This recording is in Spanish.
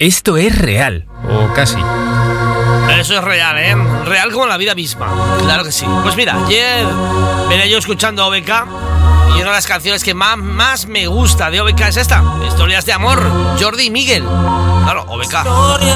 Esto es real, o casi. Eso es real, ¿eh? Real como la vida misma. Claro que sí. Pues mira, ayer venía yo escuchando OBK y una de las canciones que más me gusta de OBK es esta: Historias de amor, Jordi y Miguel. Claro, OBK.